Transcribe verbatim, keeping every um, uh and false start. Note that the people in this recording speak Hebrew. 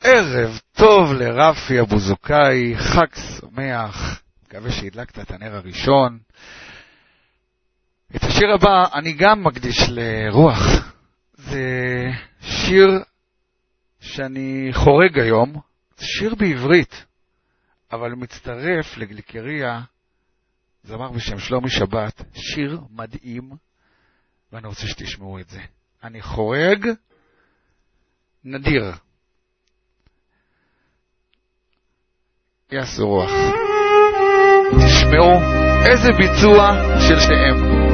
ערב טוב לרפי אבוזוקאי, חג שמח, מקווה שהדלקת את הנר הראשון. את השיר הבא אני גם מקדיש לרוח. זה שיר שאני חורג היום, זה שיר בעברית, אבל מצטרף לגליקריה, זמר בשם שלומי שבת, שיר מדהים, ואני רוצה שתשמעו את זה. אני חורג נדיר. יעשו רוח. תשמעו איזה ביצוע של שניהם.